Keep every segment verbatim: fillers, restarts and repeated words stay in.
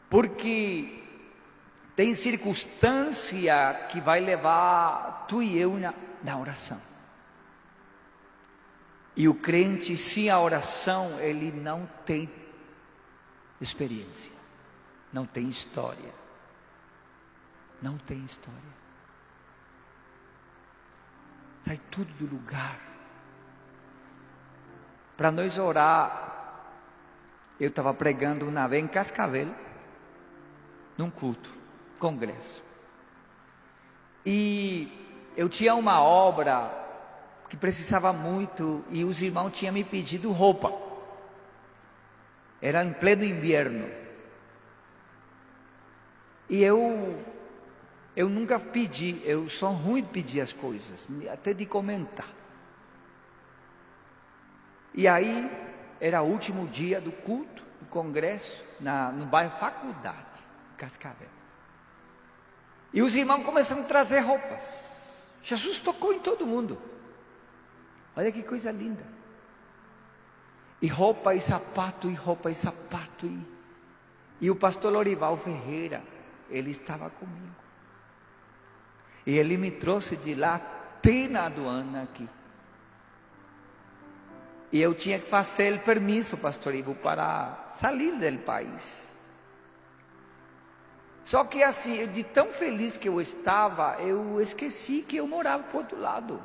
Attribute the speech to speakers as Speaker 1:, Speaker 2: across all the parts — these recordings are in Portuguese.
Speaker 1: Porque tem circunstância que vai levar tu e eu na, na oração. E o crente, sem a oração, ele não tem experiência, não tem história. Não tem história. Sai tudo do lugar. Para nós orar, eu estava pregando uma vez em Cascavel, num culto, congresso. E eu tinha uma obra que precisava muito, e os irmãos tinham me pedido roupa. Era em pleno inverno. E eu, eu nunca pedi, eu sou ruim de pedir as coisas, até de comentar. E aí, era o último dia do culto, do congresso, na, no bairro Faculdade, Cascavel. E os irmãos começaram a trazer roupas. Jesus tocou em todo mundo. Olha que coisa linda. E roupa e sapato, e roupa e sapato. E, e o pastor Lorival Ferreira, ele estava comigo. E ele me trouxe de lá até na aduana aqui. E eu tinha que fazer o permisso, pastor Ivo, para sair do país. Só que assim, de tão feliz que eu estava, eu esqueci que eu morava para o outro lado.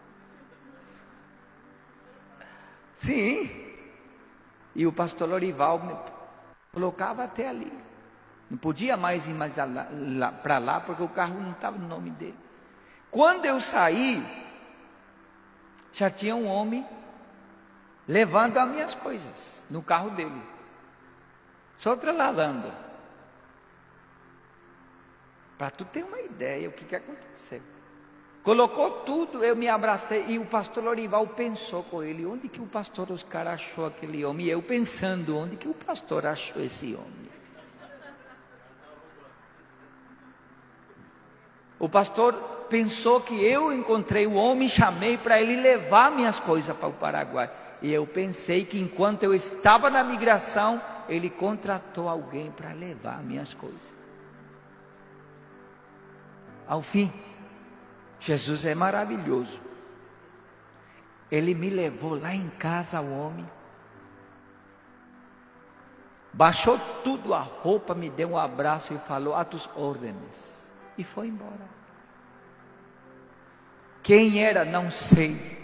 Speaker 1: Sim. E o pastor Lorival me colocava até ali. Não podia mais ir mais para lá, porque o carro não estava no nome dele. Quando eu saí, já tinha um homem levando as minhas coisas no carro dele, só trasladando. Para tu ter uma ideia o que, que aconteceu. Colocou tudo, eu me abracei, e o pastor Lorival pensou com ele, onde que o pastor Oscar achou aquele homem? E eu pensando, onde que o pastor achou esse homem? O pastor pensou que eu encontrei o homem, chamei para ele levar minhas coisas para o Paraguai. E eu pensei que enquanto eu estava na migração, ele contratou alguém para levar minhas coisas. Ao fim, Jesus é maravilhoso. Ele me levou lá em casa, o homem. Baixou tudo a roupa, me deu um abraço e falou, a tus órdenes. E foi embora. Quem era, não sei.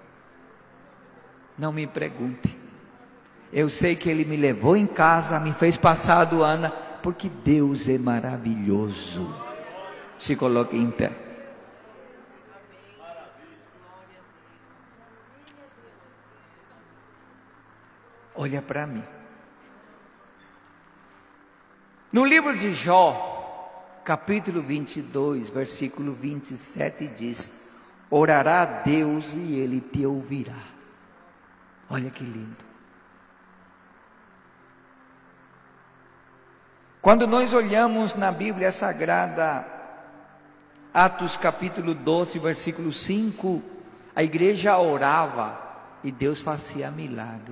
Speaker 1: Não me pergunte. Eu sei que ele me levou em casa, me fez passar a aduana, porque Deus é maravilhoso. Se coloque em pé. Olha para mim. No livro de Jó, capítulo vinte e dois, versículo vinte e sete diz: orará a Deus e Ele te ouvirá. Olha que lindo. Quando nós olhamos na Bíblia Sagrada, Atos capítulo doze, versículo cinco, a igreja orava e Deus fazia milagre.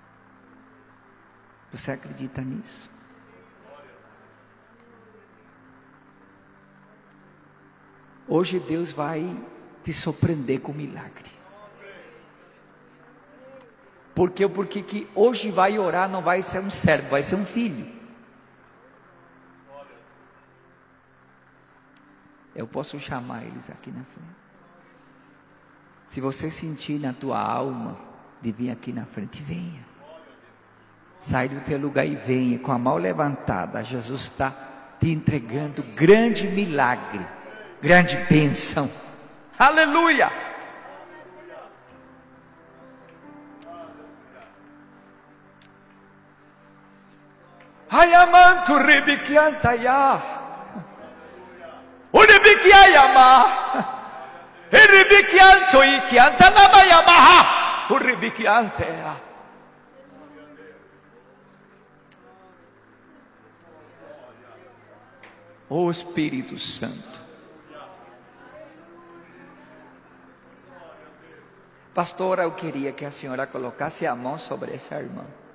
Speaker 1: Você acredita nisso? Hoje Deus vai te surpreender com milagre. Por quê? Porque que hoje vai orar não vai ser um servo, vai ser um filho. Eu posso chamar eles aqui na frente. Se você sentir na tua alma de vir aqui na frente, venha. Sai do teu lugar e venha com a mão levantada. Jesus está te entregando grande milagre, grande bênção. Aleluia! Ayamantu ribikiantaya. Uribikiayama. Iribikianto ikiantanamayamaha. Uribikiantea. Oh Espírito Santo. Pastora, eu queria que a senhora colocasse a mão sobre essa irmã.